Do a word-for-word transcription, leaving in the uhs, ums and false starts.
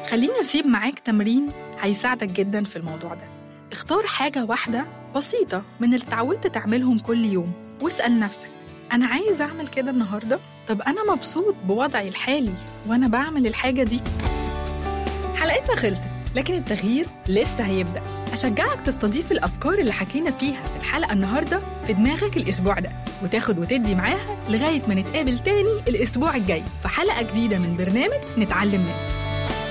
خليني أسيب معاك تمرين هيساعدك جدا في الموضوع ده. اختار حاجة واحدة بسيطة من اللي اتعودت تعملهم كل يوم، واسأل نفسك أنا عايز أعمل كده النهاردة؟ طب أنا مبسوط بوضعي الحالي وأنا بعمل الحاجة دي؟ حلقتنا خلصت، لكن التغيير لسه هيبدأ. أشجعك تستضيف الأفكار اللي حكينا فيها في الحلقة النهاردة في دماغك الأسبوع ده، وتاخد وتدي معاها لغاية ما نتقابل تاني الأسبوع الجاي في حلقة جديدة من برنامج نتعلم منه.